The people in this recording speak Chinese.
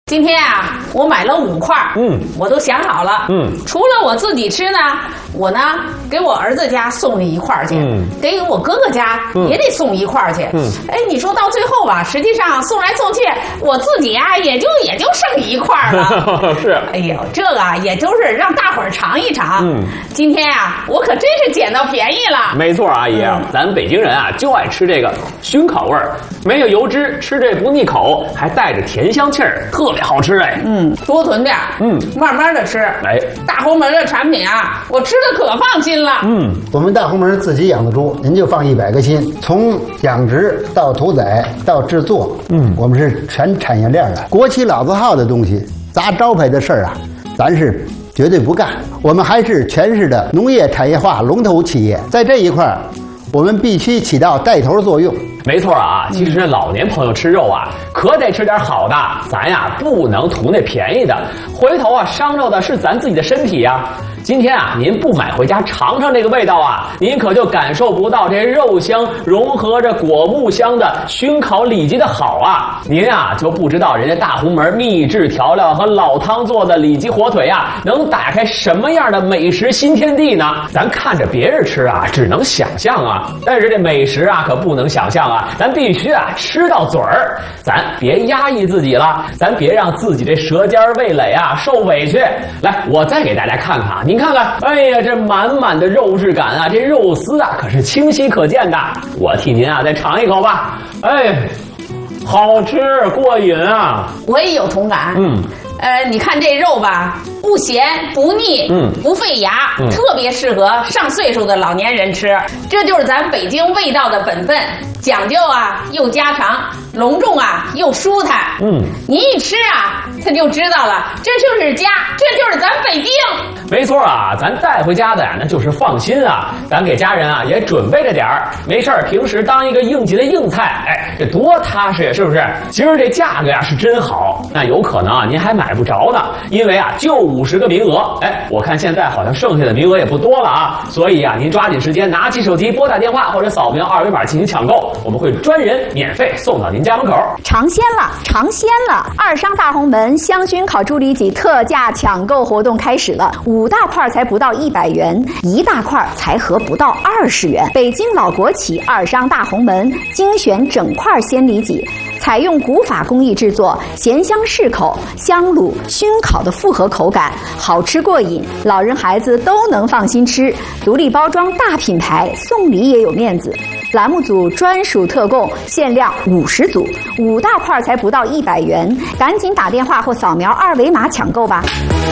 今天啊，我买了5块，我都想好了，除了我自己吃呢，我呢给我儿子家送了1块去，给我哥哥家也得送1块去，哎，你说到最后吧，实际上送来送去，我自己啊也就剩1块了， 是， 哎呦，这个啊也就是让大伙儿尝一尝，今天啊我可真是捡到便宜了。 没错，阿姨，咱北京人啊就爱吃这个熏烤味儿，没有油脂，吃这不腻口，还带着甜香气儿，特别好吃哎。 多囤点，慢慢的吃。哎，大红门的产品啊，我吃的可放心了。 我们大红门自己养的猪，您就放100个心，从养殖到屠宰到制作，我们是全产业链的。国企老字号的东西，砸招牌的事儿啊，咱是绝对不干。我们还是全市的农业产业化龙头企业，在这一块儿，我们必须起到带头作用。 没错啊，其实老年朋友吃肉啊，可得吃点好的，咱呀不能图那便宜的，回头啊伤着的是咱自己的身体呀。今天啊，您不买回家尝尝这个味道啊，您可就感受不到这肉香融合着果木香的熏烤里脊的好啊！您啊就不知道人家大红门秘制调料和老汤做的里脊火腿啊，能打开什么样的美食新天地呢？咱看着别人吃啊，只能想象啊，但是这美食啊可不能想象啊，咱必须啊吃到嘴儿，咱别压抑自己了，咱别让自己这舌尖味蕾啊受委屈。来，我再给大家看看啊，您看看，哎呀，这满满的肉质感啊，这肉丝啊可是清晰可见的。我替您啊再尝一口吧，哎，好吃过瘾啊！ 我也有同感，你看这肉吧，不咸不腻，不费牙，特别适合上岁数的老年人吃。这就是咱北京味道的本分，讲究啊又家常，隆重啊又舒坦。您一吃啊，他就知道了，这就是家，这就是咱北京。 没错啊，咱带回家的呀，那就是放心啊。咱给家人啊也准备着点儿，没事儿，平时当一个应急的硬菜，哎，这多踏实呀，是不是？今儿这价格呀是真好，那有可能啊您还买不着呢，因为啊就50个名额。哎，我看现在好像剩下的名额也不多了啊，所以啊您抓紧时间拿起手机拨打电话或者扫描2维码进行抢购，我们会专人免费送到您家门口。 尝鲜了，尝鲜了！二商大红门香熏烤猪里脊特价抢购活动开始了，5大块才不到100元，1大块才合不到20元。北京老国企二商大红门精选整块鲜里脊，采用古法工艺制作，咸香适口，香卤熏烤的复合口感，好吃过瘾，老人孩子都能放心吃。独立包装大品牌，送礼也有面子。栏目组专属特供，限量50组，5大块才不到100元，赶紧打电话或扫描2维码抢购吧。